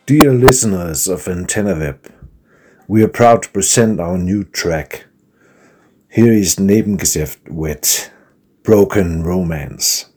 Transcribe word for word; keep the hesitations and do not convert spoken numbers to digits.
Dear listeners of AntennaWeb, we are proud to present our new track. Here is Nebengeschäft with Broken Romance.